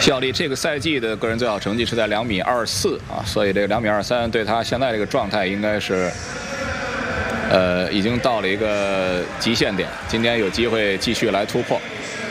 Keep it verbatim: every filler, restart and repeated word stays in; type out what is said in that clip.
效力这个赛季的个人最好成绩是在两米二四啊，所以这个两米二三对他现在这个状态应该是，呃，已经到了一个极限点。今天有机会继续来突破。